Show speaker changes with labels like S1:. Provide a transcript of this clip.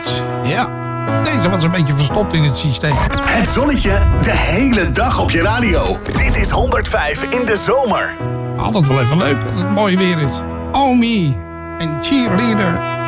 S1: George. Ja, deze was een beetje verstopt in het systeem.
S2: Het zonnetje de hele dag op je radio. Dit is 105 in de zomer.
S1: Altijd wel even leuk als het mooi weer is. Omi en Cheerleader.